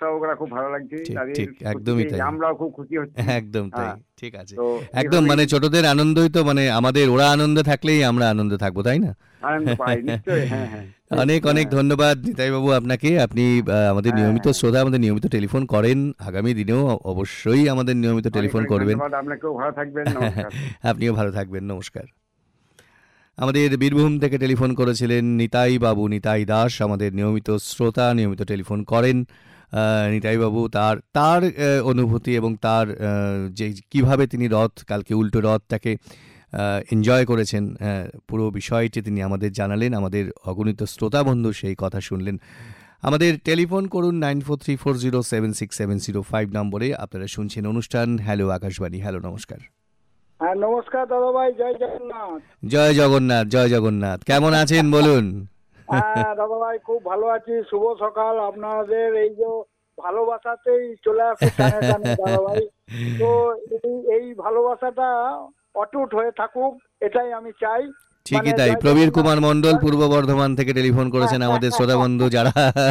ওরা খুব ভালো লাগছে, ঠিক তাদের ঠিক একদমই তাই, আমরাও খুব খুশি হচ্ছি। একদম তাই, হ্যাঁ, ঠিক আছে। তো একদম এইভাবেই মানে ছোটদের আনন্দই তো মানে আমাদের, ওরা আনন্দে থাকলেই আমরা আনন্দে থাকবো, তাই না? আনন্দ পাই নিশ্চয়ই। হ্যাঁ হ্যাঁ ঠিক, অনেক অনেক হ্যাঁ ধন্যবাদ নিতাই বাবু আপনাকে। আপনি আমাদের হ্যাঁ নিয়মিত হ্যাঁ। শ্রোতা, আমাদের নিয়মিত টেলিফোন করেন, আগামী দিনেও অবশ্যই আমাদের নিয়মিত অনেক টেলিফোন অনেক করবেন। ধন্যবাদ, আপনাকেও ভালো থাকবেন, নমস্কার। আপনিও ভালো থাকবেন, নমস্কার। আমাদের বীরভূম থেকে টেলিফোন করেছিলেন নিতাই বাবু, নিতাই দাস, আমাদের নিয়মিত শ্রোতা, নিয়মিত টেলিফোন করেন। নিতাই বাবু তার তার অনুভূতি এবং তার যে কিভাবে তিনি কালকে উল্টো রথটাকে এনজয় করেছেন, পুরো বিষয়টি তিনি আমাদের জানালেন। আমাদের অগণিত শ্রোতা বন্ধু সেই কথা শুনলেন। আমাদের টেলিফোন করুন 9434076705 নম্বরে। আপনারা শুনছেন অনুষ্ঠান হ্যালো আকাশবাণী। হ্যালো, নমস্কার। হ্যাঁ নমস্কার দাদা ভাই, জয় জগন্নাথ। জয় জগন্নাথ, জয় জগন্নাথ। কেমন আছেন বলুন? হ্যাঁ দাদা ভাই খুব ভালো আছি, শুভ সকাল। আপনাদের এই যে ভালোবাসাতেই চলে আসে টানে টানে দাদা ভাই। তো এই ভালোবাসাটা অটুট হয়ে থাকুক, এটাই আমি চাই। মানে ঠিকই তাই। জয় প্রবীর জগন্নাথ। কুমার মণ্ডল পূর্ব বর্ধমান থেকে টেলিফোন করেছেন আমাদের শ্রোতা বন্ধু, যারা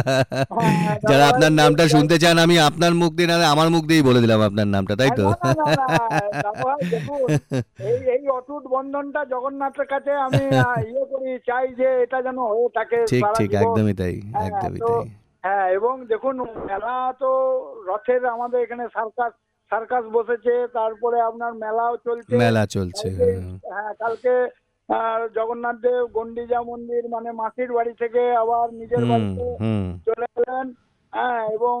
হ্যাঁ যারা দাদা ভাই আপনার নামটা এই শুনতে চান, আমি আপনার মুখ দিয়ে না আমার মুখ দিয়েই বলে দিলাম আপনার নামটা, তাই তো? না না না না দাদা ভাই দেখুন, এই এই অটুট বন্ধনটা জগন্নাথের কাছে আমি ইয়ে করি, চাই যে এটা যেন হয়ে থাকে ঠিক সারা ঠিক জীবন। একদমই তাই, হ্যাঁ একদমই তো তাই। হ্যাঁ, এবং দেখুন মেলা তো রথের আমাদের এখানে সার্কাস সার্কাস বসেছে, তারপরে আপনার মেলাও চলছে মেলা চলছে, কালকে। হ্যাঁ। হ্যাঁ কালকে জগন্নাথ দেব গন্ডিজা মন্দির মানে মাসির বাড়ি থেকে আবার নিজের হুম বাড়িতে হুম চলে গেলেন। হ্যাঁ এবং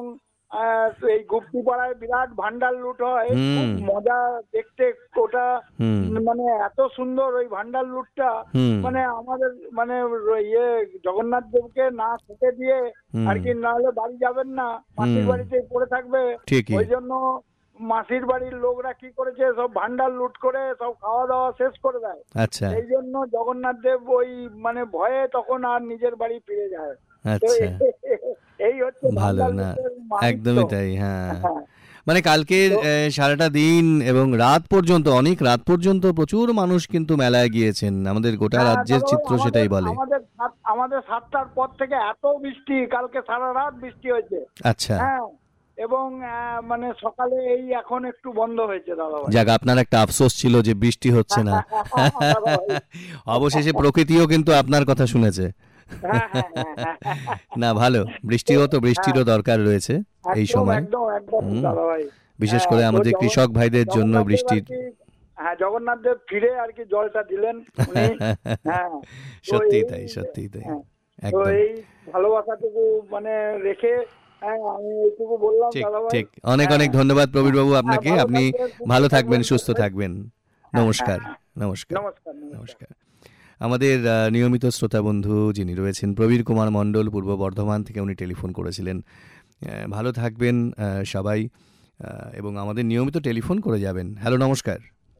এই গুপ্তিপাড়ায় বিরাট ভান্ডার লুট হয়, খুব হুম মজা দেখতে ওটা। হুম মানে এত সুন্দর ওই ভান্ডার লুটটা, হুম মানে আমাদের মানে ইয়ে জগন্নাথ দেবকে না খেতে দিয়ে হুম আর কি, না হলে বাড়ি যাবেন না, মাসির হুম বাড়িতে পড়ে থাকবে। ঠিকই। ওই জন্য মাসির বাড়ির লোকরা কি করেছে, সব ভান্ডার লুট করে সব খাওয়া দাওয়া শেষ করে দেয়। আচ্ছা সেই জন্য জগন্নাথ দেব ওই মানে ভয়ে তখন আর নিজের বাড়ি ফিরে যায়। তো আচ্ছা, এই হচ্ছে ভালো ভান্ডার না, লুটের মাহাত্ম্য। একদমই তাই, হ্যাঁ। হ্যাঁ মানে কালকের তো সারাটা দিন এবং রাত পর্যন্ত, অনেক রাত পর্যন্ত প্রচুর মানুষ কিন্তু মেলায় গিয়েছেন। আমাদের গোটা হ্যাঁ রাজ্যের দাদা ভাই, চিত্র আমাদের সেটাই বলে। আমাদের আমাদের 7টার পর থেকে এত বৃষ্টি, কালকে সারা রাত বৃষ্টি হয়েছে। আচ্ছা, হ্যাঁ এবং মানে সকালে এই এখন একটু বন্ধ হয়েছে দাদা ভাই। যাক, আপনার একটা আফসোস ছিল যে বৃষ্টি হচ্ছে না। দাদা ভাই। অবশেষে প্রকৃতিও কিন্তু আপনার কথা শুনেছে। হ্যাঁ হ্যাঁ হ্যাঁ হ্যাঁ হ্যাঁ। না, ভালো। তো বৃষ্টিও তো হ্যাঁ বৃষ্টিরও দরকার রয়েছে এই একদম সময়। একদম একদম হুম, দাদা ভাই। বিশেষ হ্যাঁ করে তো আমাদের কৃষক ভাইদের জন্য জগন্নাথ দেব আর বৃষ্টির। কি, হ্যাঁ জগন্নাথ দেব ফিরে আর কি জলটা দিলেন উনি। হ্যাঁ তো সত্যিই এই তাই, সত্যিই তাই, হ্যাঁ, তো একদম এই ভালোবাসাটুকু মানে রেখে, হ্যাঁ আমি এইটুকু বললাম ঠিক দাদা ভাই। ঠিক। অনেক হ্যাঁ অনেক ধন্যবাদ হ্যাঁ প্রবীর বাবু হ্যাঁ, আপনাকে। ভালো আপনি থাকবেন, সুস্থ ভালো থাকবেন, থাকবেন সুস্থ দাদা ভাই। থাকবেন। হ্যাঁ হ্যাঁ নমস্কার, হ্যাঁ, নমস্কার, নমস্কার নমস্কার। নমস্কার। আমাদের নিয়মিত শ্রোতা বন্ধু যিনি রয়েছেন প্রবীর কুমার মণ্ডল, পূর্ব বর্ধমান থেকে উনি টেলিফোন করেছিলেন। ভালো থাকবেন সবাই, এবং আমাদের নিয়মিত টেলিফোন করে যাবেন। হ্যালো, নমস্কার।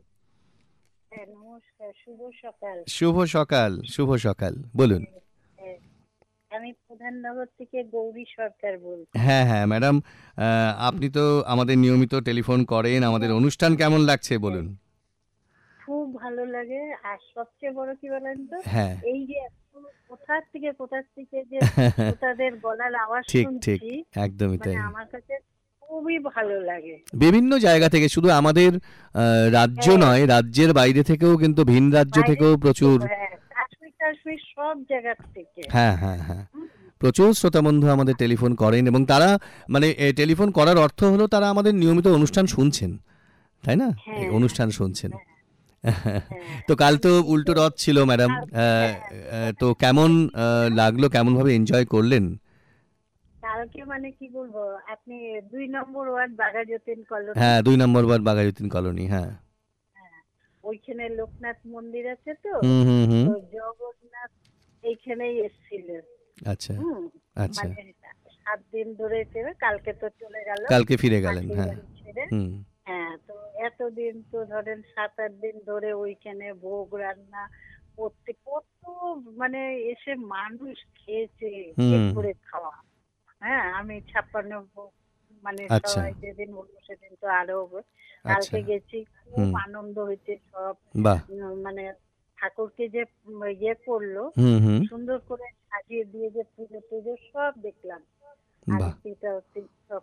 হ্যাঁ নমস্কার, শুভ সকাল। শুভ সকাল, শুভ সকাল, বলুন। হ্যাঁ, আমি প্রধাননগর থেকে গৌরী সরকার বলছি। হ্যাঁ হ্যাঁ ম্যাডাম, আপনি তো আমাদের নিয়মিত টেলিফোন করেন, আমাদের হ্যাঁ অনুষ্ঠান কেমন লাগছে হ্যাঁ, বলুন। খুব ভালো লাগে। আর সবচেয়ে বড় কি বলেন তো, হ্যাঁ। এই যে এত কোথার থেকে যে শ্রোতাদের গলার আওয়াজ ঠিক ঠিক শুনছি, একদমই মানে তাই। আমার কাছে খুবই ভালো লাগে। বিভিন্ন জায়গা থেকে, শুধু আমাদের রাজ্য হ্যাঁ নয়, রাজ্যের বাইরে থেকেও কিন্তু, ভিন রাজ্য বাইরে থেকেও থেকে, প্রচুর। হ্যাঁ কাশ্মীর সব জায়গা থেকে। হ্যাঁ হ্যাঁ হ্যাঁ, হুম, প্রচুর শ্রোতা বন্ধু আমাদের টেলিফোন করেন, এবং তারা মানে টেলিফোন করার অর্থ হলো তারা আমাদের নিয়মিত অনুষ্ঠান শুনছেন, তাই না? এই হ্যাঁ অনুষ্ঠান শুনছেন। হ্যাঁ হ্যাঁ। তো কাল তো আমি এই উল্টো যে রথ ছিল ম্যাডাম, হ্যাঁ তো কেমন কালকে কি বললাম, লাগলো, কেমন ভাবে এনজয় করলেন? কালকে মানে কি বলবো, আপনি 2 নম্বর ওয়ার্ড বাঘাযতীন কলোনি, হ্যাঁ, 2 নম্বর ওয়ার্ড বাঘাযতীন কলোনি, হ্যাঁ। হ্যাঁ ওইখানে লোকনাথ মন্দির আছে তো, হুম হুম হুম। তো জগন্নাথ এইখানেই এসেছিল। আচ্ছা হুম আচ্ছা। মানে 7 দিন ধরে ছিল, কালকে তো চলে গেল কালকে ফিরে গেলেন, মাসির হ্যাঁ। বাড়ি ছেড়ে। হুম। হ্যাঁ তো এতদিন তো ধরেন 7-8 দিন ধরে ওইখানে ভোগ রান্না করতে কত, মানে এসে মানুষ খেয়েছে, পেট হুম। ভরে খাওয়া। হ্যাঁ আমি 56 মানে আচ্ছা সবাই যেদিন হলো সেদিন তো আরো হবে। আচ্ছা। কালকে গেছি, খুব হুম। আনন্দ হয়েছে সব। বাহ। মানে ঠাকুরকে যে ইয়ে করলো, হুম হুম। সুন্দর করে সাজিয়ে দিয়ে যে পুজো টুজো সব দেখলাম। বাহ। আরতিটা সব